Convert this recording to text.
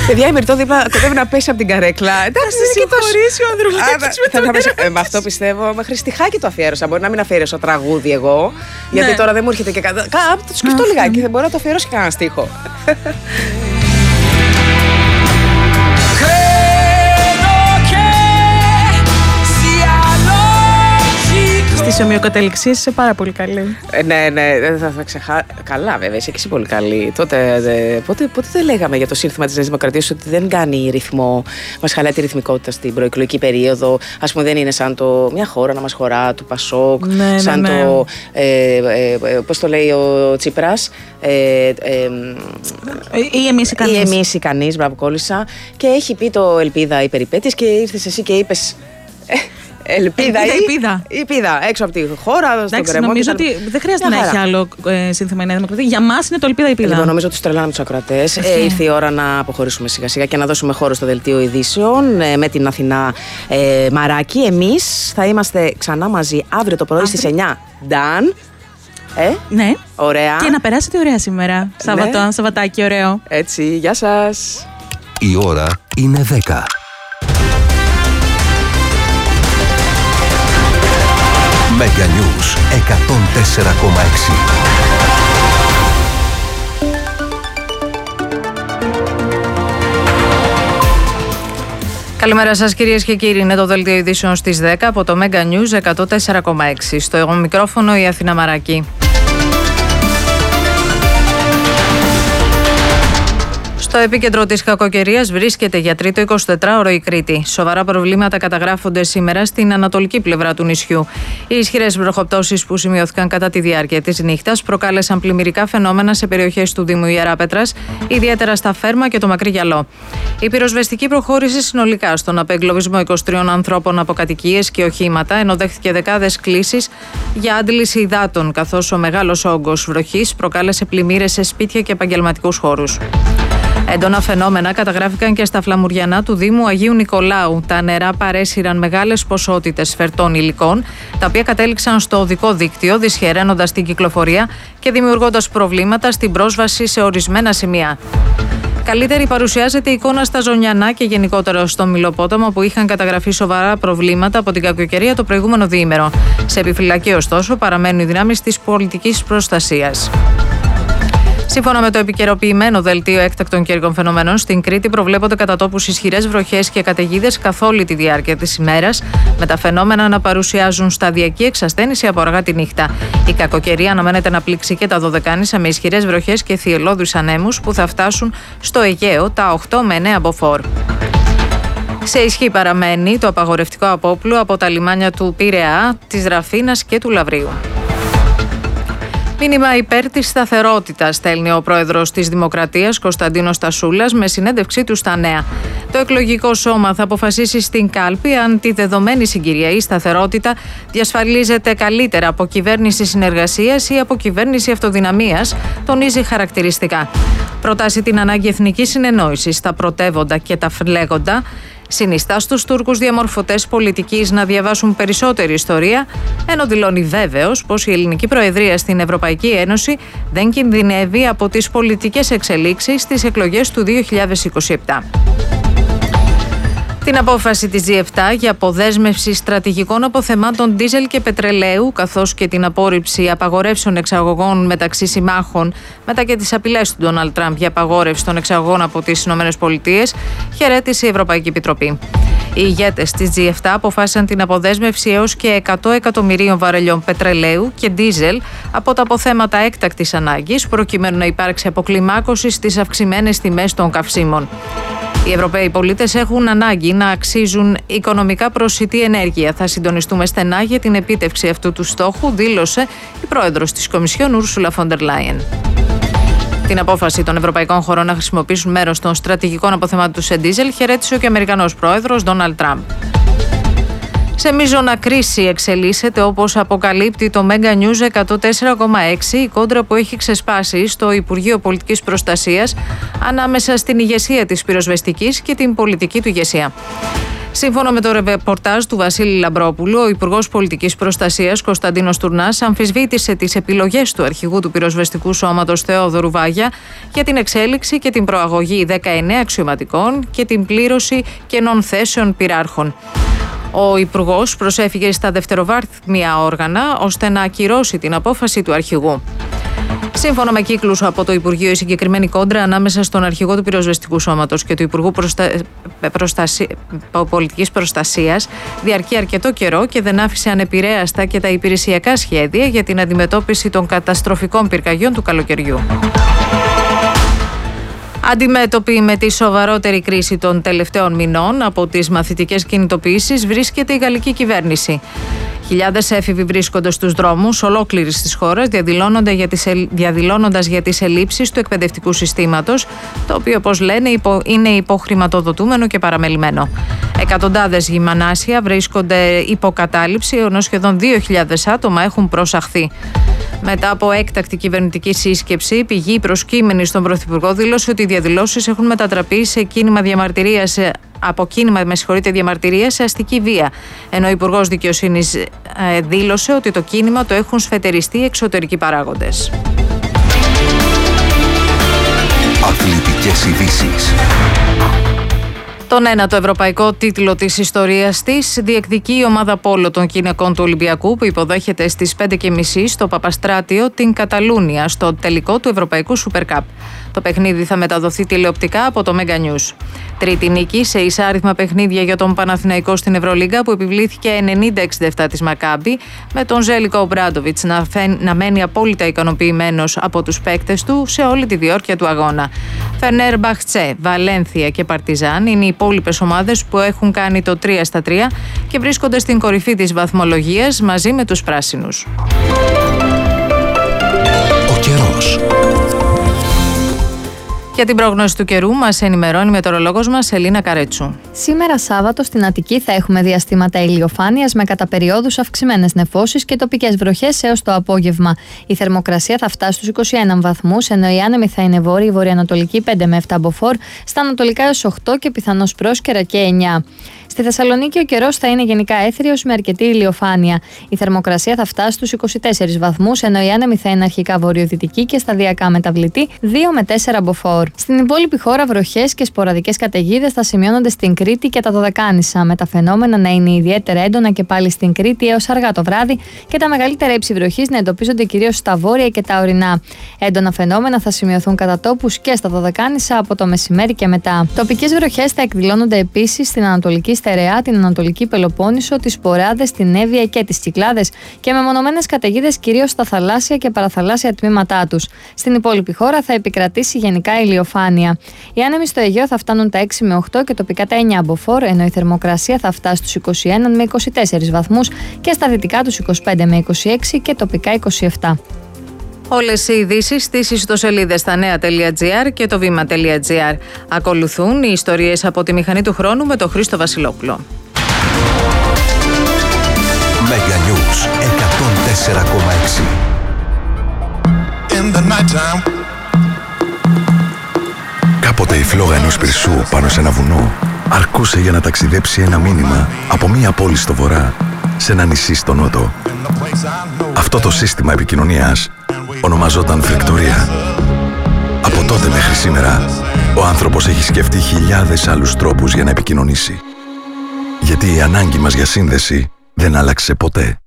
Παιδιά, η Μυρτώ δίπλα κοντεύει να πέσει από την καρέκλα. Εντάξει, συγχωρήσει ο Ανδρουλάκης. Με αυτό πιστεύω. Μέχρι στιχάκι το αφιέρωσα. Μπορεί να μην αφιέρωσω τραγούδι εγώ. Γιατί τώρα δεν μου έρχεται και κάτι. Το σκεφτώ λιγάκι. Δεν μπορώ να το αφιερώσω και κανένα στίχο. Στις ομοιοκαταληξίες είσαι πάρα πολύ καλή. Ναι, δεν θα ξεχάσω. Καλά, βέβαια, είσαι και εσύ πολύ καλή. Πότε δεν λέγαμε για το σύνθημα της Νέας Δημοκρατίας ότι δεν κάνει ρυθμό, μας χαλάει τη ρυθμικότητα στην προεκλογική περίοδο. Ας πούμε, δεν είναι σαν μια χώρα να μας χωρά, του Πασόκ, σαν το. Πώς το λέει ο Τσίπρας. Ή εμείς οι κανείς. Ή εμείς οι κανείς, μπράβο, κόλλησα. Και έχει πει το Ελπίδα οι περιπέτειες και ήρθες εσύ και είπες. Ελπίδα, έξω από τη χώρα, στον κρεμό. Νομίζω ότι δεν χρειάζεται να έχει άλλο σύνθημα η Νέα Δημοκρατία. Για μας είναι το Ελπίδα. Λοιπόν, νομίζω ότι τους τρελάναμε τους ακροατές. Ήρθε η ώρα να αποχωρήσουμε σιγά-σιγά και να δώσουμε χώρο στο δελτίο ειδήσεων με την Αθηνά Μαράκη. Εμείς θα είμαστε ξανά μαζί αύριο το πρωί στις 9. Νταν. Ναι. Ωραία. Και να περάσετε ωραία σήμερα. Σαββατάκι, ωραίο. Έτσι, γεια σας. Η ώρα είναι 10. Mega News 104,6. Καλημέρα σας κυρίες και κύριοι, είναι το δελτίο ειδήσεων στις 10 από το Mega News 104,6. Στο μικρόφωνο η Αθηνά Μαράκη. Στο επίκεντρο της κακοκαιρίας βρίσκεται για τρίτο 24ωρο η Κρήτη. Σοβαρά προβλήματα καταγράφονται σήμερα στην ανατολική πλευρά του νησιού. Οι ισχυρές βροχοπτώσεις που σημειώθηκαν κατά τη διάρκεια της νύχτας προκάλεσαν πλημμυρικά φαινόμενα σε περιοχές του Δήμου Ιεράπετρας, ιδιαίτερα στα Φέρμα και το Μακρύ Γυαλό. Η πυροσβεστική προχώρησε συνολικά στον απεγκλωβισμό 23 ανθρώπων από κατοικίες και οχήματα, ενώ δέχτηκε δεκάδες κλήσεις για άντληση υδάτων, καθώς ο μεγάλος όγκος βροχής προκάλεσε πλημμύρες σε σπίτια και επαγγελματικούς χώρους. Έντονα φαινόμενα καταγράφηκαν και στα φλαμουριανά του Δήμου Αγίου Νικολάου. Τα νερά παρέσυραν μεγάλες ποσότητες φερτών υλικών, τα οποία κατέληξαν στο οδικό δίκτυο, δυσχεραίνοντας την κυκλοφορία και δημιουργώντας προβλήματα στην πρόσβαση σε ορισμένα σημεία. Καλύτερη παρουσιάζεται η εικόνα στα Ζωνιανά και γενικότερα στο Μυλοπόταμο, που είχαν καταγραφεί σοβαρά προβλήματα από την κακοκαιρία το προηγούμενο διήμερο. Σε επιφυλακή, ωστόσο, παραμένουν οι δυνάμεις της πολιτικής προστασίας. Σύμφωνα με το επικαιροποιημένο δελτίο έκτακτων καιρικών φαινομένων, στην Κρήτη προβλέπονται κατά τόπους ισχυρές βροχές και καταιγίδες καθ' όλη τη διάρκεια της ημέρας, με τα φαινόμενα να παρουσιάζουν σταδιακή εξασθένηση από αργά τη νύχτα. Η κακοκαιρία αναμένεται να πλήξει και τα Δωδεκάνησα με ισχυρές βροχές και θυελλώδους ανέμους που θα φτάσουν στο Αιγαίο τα 8 με 9 μποφόρ. Σε ισχύ παραμένει το απαγορευτικό απόπλου από τα λιμάνια του Πειραιά, της Ραφίνας και του Λαβρίου. Μήνυμα υπέρ της σταθερότητας στέλνει ο πρόεδρος της Δημοκρατίας, Κωνσταντίνος Τασούλας, με συνέντευξή του στα Νέα. Το εκλογικό σώμα θα αποφασίσει στην κάλπη αν τη δεδομένη συγκυρία η σταθερότητα διασφαλίζεται καλύτερα από κυβέρνηση συνεργασίας ή από κυβέρνηση αυτοδυναμίας, τονίζει χαρακτηριστικά. Προτάσει την ανάγκη εθνικής συνεννόησης στα πρωτεύοντα και τα φλέγοντα. Συνιστά στους Τούρκους διαμορφωτές πολιτικής να διαβάσουν περισσότερη ιστορία, ενώ δηλώνει βέβαιος πως η ελληνική προεδρία στην Ευρωπαϊκή Ένωση δεν κινδυνεύει από τις πολιτικές εξελίξεις στις εκλογές του 2027. Την απόφαση της G7 για αποδέσμευση στρατηγικών αποθεμάτων ντίζελ και πετρελαίου, καθώς και την απόρριψη απαγορεύσεων εξαγωγών μεταξύ συμμάχων, μετά και τις απειλές του Ντόναλντ Τραμπ για απαγόρευση των εξαγωγών από τις ΗΠΑ, χαιρέτησε η Ευρωπαϊκή Επιτροπή. Οι ηγέτες της G7 αποφάσισαν την αποδέσμευση έως και 100 εκατομμυρίων βαρελιών πετρελαίου και ντίζελ από τα αποθέματα έκτακτης ανάγκης, προκειμένου να υπάρξει αποκλιμάκωση στις αυξημένες τιμές των καυσίμων. Οι Ευρωπαίοι πολίτες έχουν ανάγκη να αξίζουν οικονομικά προσιτή ενέργεια. Θα συντονιστούμε στενά για την επίτευξη αυτού του στόχου, δήλωσε η πρόεδρος της Κομισιόν, Ούρσουλα φον ντερ Λάιεν. Την απόφαση των ευρωπαϊκών χωρών να χρησιμοποιήσουν μέρος των στρατηγικών αποθεμάτων του σε ντίζελ χαιρέτησε και ο Αμερικανός πρόεδρος Ντόναλντ Τραμπ. Σε μείζωνα κρίση εξελίσσεται, όπως αποκαλύπτει το Mega News 104,6, η κόντρα που έχει ξεσπάσει στο Υπουργείο Πολιτικής Προστασίας ανάμεσα στην ηγεσία της πυροσβεστικής και την πολιτική του ηγεσία. Σύμφωνα με το ρεπορτάζ του Βασίλη Λαμπρόπουλου, ο Υπουργός Πολιτικής Προστασίας Κωνσταντίνος Τουρνάς αμφισβήτησε τις επιλογές του αρχηγού του πυροσβεστικού σώματος Θεόδωρου Βάγια για την εξέλιξη και την προαγωγή 19 αξιωματικών και την πλήρωση κενών θέσεων πυράρχων. Ο Υπουργός προσέφυγε στα δευτεροβάθμια όργανα ώστε να ακυρώσει την απόφαση του αρχηγού. Σύμφωνα με κύκλους από το Υπουργείο, η συγκεκριμένη κόντρα ανάμεσα στον αρχηγό του πυροσβεστικού σώματος και του Υπουργού Πολιτικής Προστασίας διαρκεί αρκετό καιρό και δεν άφησε ανεπηρέαστα και τα υπηρεσιακά σχέδια για την αντιμετώπιση των καταστροφικών πυρκαγιών του καλοκαιριού. Αντιμέτωπη με τη σοβαρότερη κρίση των τελευταίων μηνών από τις μαθητικές κινητοποιήσεις βρίσκεται η γαλλική κυβέρνηση. Χιλιάδες έφηβοι βρίσκονται στους δρόμους ολόκληρης της χώρας διαδηλώνοντας για τις ελλείψεις του εκπαιδευτικού συστήματος, το οποίο, όπως λένε, είναι υποχρηματοδοτούμενο και παραμελημένο. Εκατοντάδες γυμνάσια βρίσκονται υποκατάληψη, ενώ σχεδόν 2.000 άτομα έχουν προσαχθεί. Μετά από έκτακτη κυβερνητική σύσκεψη, πηγή προσκύμενη στον Πρωθυπουργό δήλωσε ότι οι διαδηλώσεις έχουν μετατραπεί σε κίνημα διαμαρτυρίας, διαμαρτυρία σε αστική βία. Ενώ ο Υπουργός Δικαιοσύνης δήλωσε ότι το κίνημα το έχουν σφετεριστεί εξωτερικοί παράγοντες. Αθλητικές ειδήσεις. Τον ένατο ευρωπαϊκό τίτλο της ιστορίας της διεκδικεί η ομάδα πόλο των γυναικών του Ολυμπιακού, που υποδέχεται στις 5:30 στο Παπαστράτιο την Καταλούνια στο τελικό του Ευρωπαϊκού Super Cup. Το παιχνίδι θα μεταδοθεί τηλεοπτικά από το Mega News. Τρίτη νίκη σε εισάριθμα παιχνίδια για τον Παναθηναϊκό στην Ευρωλίγκα, που επιβλήθηκε 90-67 της Μακάμπι, με τον Ζέλικο Ομπράντοβιτς να μένει απόλυτα ικανοποιημένος από τους παίκτες του σε όλη τη διόρκεια του αγώνα. Φενέρμπαχτσε, Βαλένθια και Παρτιζάν είναι οι υπόλοιπες ομάδες που έχουν κάνει το 3-3 και βρίσκονται στην κορυφή της βαθμολογίας μαζί με τους πράσινους. Ο καιρός. Για την πρόγνωση του καιρού μας ενημερώνει η μετεωρολόγος μας Ελίνα Καρέτσου. Σήμερα Σάββατο στην Αττική θα έχουμε διαστήματα ηλιοφάνειας με κατά περιόδους αυξημένες νεφώσεις και τοπικές βροχές έως το απόγευμα. Η θερμοκρασία θα φτάσει στους 21 βαθμούς, ενώ η άνεμη θα είναι βόρειο-βορειοανατολική 5 με 7 μποφόρ, στα ανατολικά έως 8 και πιθανώς πρόσκαιρα και 9. Στη Θεσσαλονίκη ο καιρός θα είναι γενικά έθριος με αρκετή ηλιοφάνεια. Η θερμοκρασία θα φτάσει στους 24 βαθμούς, ενώ η άνεμη θα είναι αρχικά βορειοδυτική και σταδιακά μεταβλητή 2 με 4 μποφόρ. Στην υπόλοιπη χώρα βροχές και σποραδικές καταιγίδες θα σημειώνονται στην Κρήτη και τα Δωδεκάνησα, με τα φαινόμενα να είναι ιδιαίτερα έντονα και πάλι στην Κρήτη έως αργά το βράδυ και τα μεγαλύτερα ύψη βροχής να εντοπίζονται κυρίως στα βόρεια και τα ορεινά. Έντονα φαινόμενα θα σημειωθούν κατά τόπους και στα Δωδεκάνησα από το μεσημέρι και μετά. Τοπικές βροχές θα εκδηλώνονται επίσης στην Ανατολική Στερεά, την Ανατολική Πελοπόννησο, τις Ποράδες, την Εύβοια και τις Κυκλάδες και μεμονωμένες καταιγίδες κυρίως στα θαλάσσια και παραθαλάσσια τμήματά τους. Στην υπόλοιπη χώρα θα επικρατήσει γενικά ηλιοφάνεια. Οι άνεμοι στο Αιγαίο θα φτάνουν τα 6 με 8 και τοπικά τα 9 μποφόρ, ενώ η θερμοκρασία θα φτάσει στους 21 με 24 βαθμούς και στα δυτικά τους 25 με 26 και τοπικά 27. Όλες οι ειδήσεις στις ιστοσελίδες στα νέα.gr και το βήμα.gr. Ακολουθούν οι ιστορίες από τη μηχανή του χρόνου με τον Χρήστο Βασιλόπουλο. Mega News 104,6. Κάποτε η φλόγα ενός πυρσού πάνω σε ένα βουνό αρκούσε για να ταξιδέψει ένα μήνυμα από μία πόλη στο βορρά σε ένα νησί στο νότο. Αυτό το σύστημα επικοινωνίας ονομαζόταν φρεκτορία. Από τότε μέχρι σήμερα, ο άνθρωπος έχει σκεφτεί χιλιάδες άλλους τρόπους για να επικοινωνήσει. Γιατί η ανάγκη μας για σύνδεση δεν άλλαξε ποτέ.